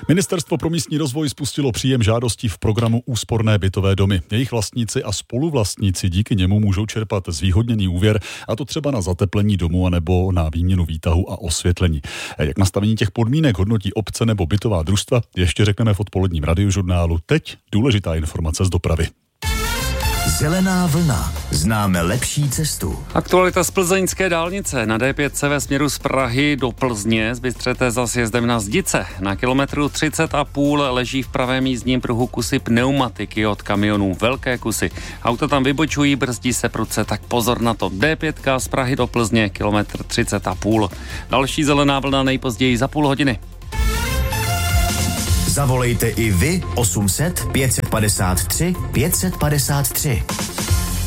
Ministerstvo pro místní rozvoj spustilo příjem žádostí v programu Úsporné bytové domy. Jejich vlastníci a spoluvlastníci díky němu můžou čerpat zvýhodněný úvěr, a to třeba na zateplení domu anebo na výměnu výtahu a osvětlení. Jak nastavení těch podmínek hodnotí obce nebo bytová družstva, ještě řekneme v odpoledním radiožurnálu. Teď důležitá informace z dopravy. Zelená vlna. Známe lepší cestu. Aktualita z plzeňské dálnice. Na D5 ve směru z Prahy do Plzně zbystřete za sjezdem na Zdice. Na kilometru 30,5 leží v pravém jízdním pruhu kusy pneumatiky od kamionů. Velké kusy. Auta tam vybočují, brzdí se prudce, tak pozor na to. D5 z Prahy do Plzně, kilometr 30,5. Další zelená vlna nejpozději za půl hodiny. Zavolejte i vy 800 553 553.